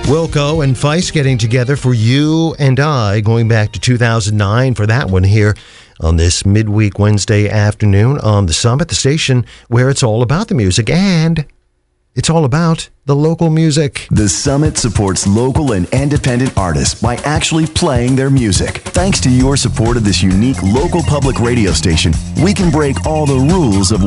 Wilco and Feist getting together for You and I, going back to 2009 for that one here on this midweek Wednesday afternoon on The Summit, the station where it's all about the music and it's all about the local music. The Summit supports local and independent artists by actually playing their music. Thanks to your support of this unique local public radio station, we can break all the rules of